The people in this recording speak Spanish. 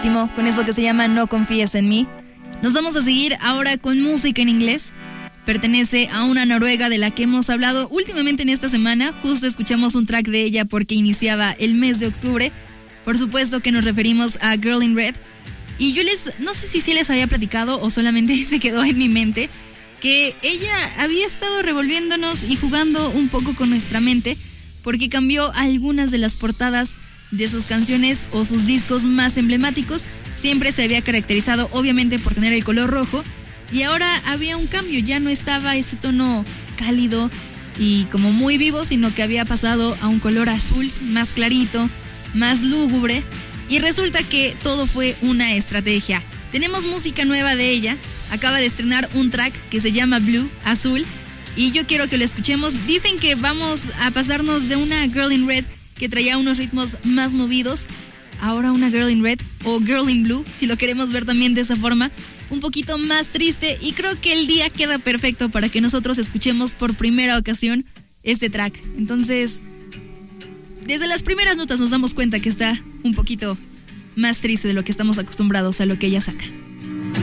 último, con eso que se llama No confíes en mí. Nos vamos a seguir ahora con música en inglés. Pertenece a una noruega de la que hemos hablado últimamente en esta semana. Justo escuchamos un track de ella porque iniciaba el mes de octubre. Por supuesto que nos referimos a Girl in Red. Y yo no sé si les había platicado o solamente se quedó en mi mente, que ella había estado revolviéndonos y jugando un poco con nuestra mente, porque cambió algunas de las portadas de sus canciones o sus discos más emblemáticos. Siempre se había caracterizado obviamente por tener el color rojo, y ahora había un cambio. Ya no estaba ese tono cálido y como muy vivo, sino que había pasado a un color azul más clarito, más lúgubre, y resulta que todo fue una estrategia. Tenemos música nueva de ella. Acaba de estrenar un track que se llama Blue, azul, y yo quiero que lo escuchemos. Dicen que vamos a pasarnos de una Girl in Red que traía unos ritmos más movidos, ahora una Girl in Red o Girl in Blue, si lo queremos ver también de esa forma, un poquito más triste, y creo que el día queda perfecto para que nosotros escuchemos por primera ocasión este track. Entonces, desde las primeras notas nos damos cuenta que está un poquito más triste de lo que estamos acostumbrados a lo que ella saca.